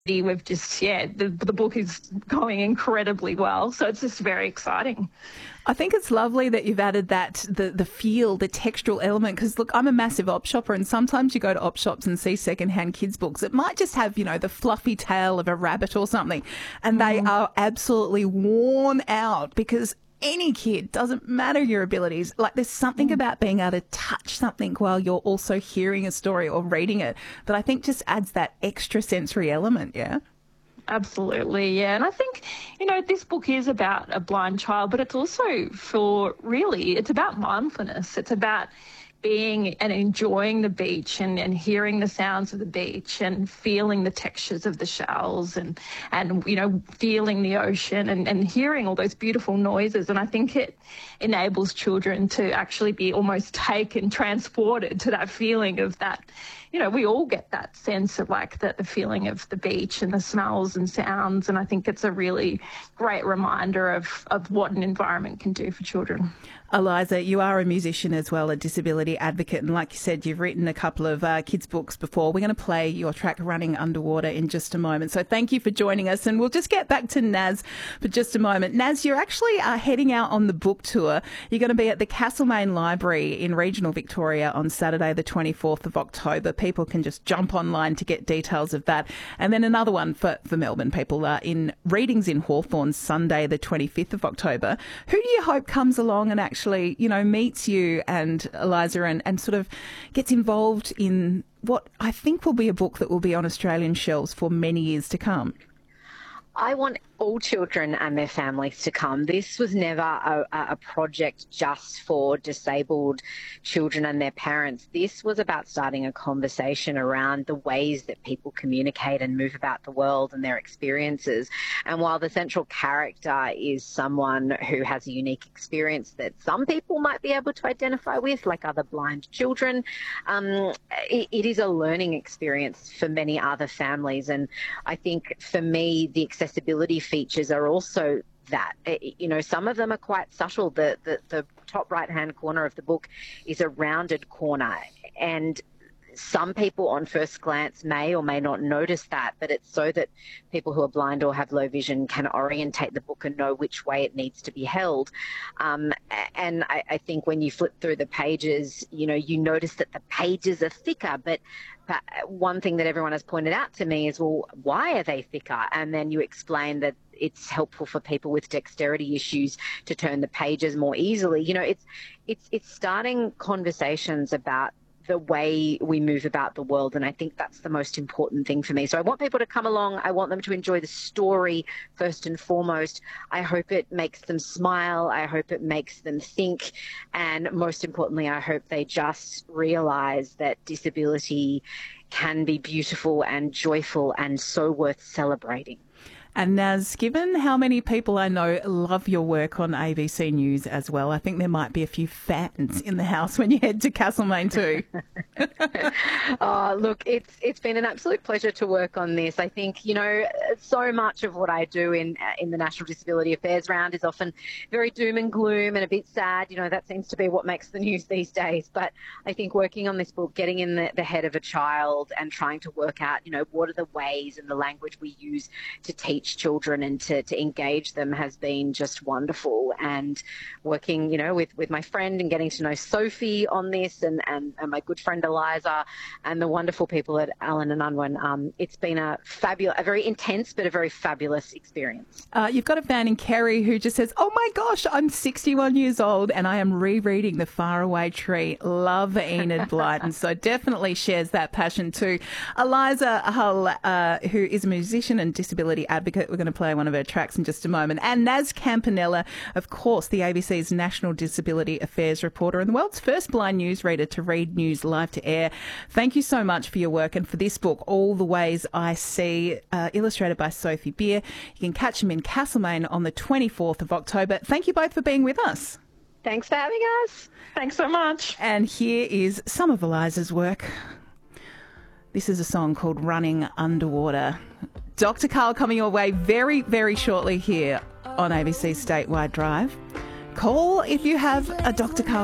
We've just, the book is going incredibly well. So it's just very exciting. I think it's lovely that you've added that, the feel, the textural element, because look, I'm a massive op shopper, and sometimes you go to op shops and see secondhand kids' books. It might just have, the fluffy tail of a rabbit or something, and they are absolutely worn out because any kid, doesn't matter your abilities, like there's something about being able to touch something while you're also hearing a story or reading it that I think just adds that extra sensory element, yeah? Absolutely, yeah. And I think, this book is about a blind child, but it's also it's about mindfulness. It's about being and enjoying the beach and hearing the sounds of the beach and feeling the textures of the shells and feeling the ocean and hearing all those beautiful noises. And I think it enables children to actually be almost transported to that feeling of that. We all get that sense of like the feeling of the beach and the smells and sounds. And I think it's a really great reminder of what an environment can do for children. Eliza, you are a musician as well, a disability advocate, and like you said, you've written a couple of kids' books before. We're going to play your track Running Underwater in just a moment. So thank you for joining us, and we'll just get back to Naz for just a moment. Naz, you're actually heading out on the book tour. You're going to be at the Castlemaine Library in regional Victoria on Saturday the 24th of October. People can just jump online to get details of that. And then another one for Melbourne people in Readings in Hawthorn, Sunday the 25th of October. Who do you hope comes along and actually meets you and Eliza and sort of gets involved in what I think will be a book that will be on Australian shelves for many years to come? I want all children and their families to come. This was never a project just for disabled children and their parents. This was about starting a conversation around the ways that people communicate and move about the world and their experiences. And while the central character is someone who has a unique experience that some people might be able to identify with, like other blind children, it is a learning experience for many other families. And I think for me, the accessibility features are also that. Some of them are quite subtle. The top right-hand corner of the book is a rounded corner, and some people on first glance may or may not notice that, but it's so that people who are blind or have low vision can orientate the book and know which way it needs to be held. And I think when you flip through the pages, you notice that the pages are thicker, but one thing that everyone has pointed out to me is, well, why are they thicker? And then you explain that it's helpful for people with dexterity issues to turn the pages more easily. It's starting conversations about the way we move about the world, and I think that's the most important thing for me. So I want people to come along. I want them to enjoy the story first and foremost. I hope it makes them smile. I hope it makes them think, and most importantly, I hope they just realize that disability can be beautiful and joyful and so worth celebrating. And Naz, given how many people I know love your work on ABC News as well, I think there might be a few fans in the house when you head to Castlemaine too. Look, it's been an absolute pleasure to work on this. I think, so much of what I do in the National Disability Affairs round is often very doom and gloom and a bit sad. That seems to be what makes the news these days. But I think working on this book, getting in the head of a child and trying to work out, what are the ways and the language we use to teach children and to engage them has been just wonderful. And working, with my friend and getting to know Sophie on this and my good friend Eliza and the wonderful people at Allen and Unwin, it's been a very intense but a very fabulous experience. You've got a fan in Kerry who just says, oh my gosh, I'm 61 years old and I am rereading The Faraway Tree. Love Enid Blyton. So definitely shares that passion too. Eliza Hull, who is a musician and disability advocate, we're going to play one of her tracks in just a moment. And Naz Campanella, of course, the ABC's National Disability Affairs reporter and the world's first blind newsreader to read news live to air. Thank you so much for your work and for this book, All the Ways I See, illustrated by Sophie Beer. You can catch them in Castlemaine on the 24th of October. Thank you both for being with us. Thanks for having us. Thanks so much. And here is some of Eliza's work. This is a song called Running Underwater. Dr. Karl coming your way very, very shortly here on ABC Statewide Drive. Call if you have a Dr. Karl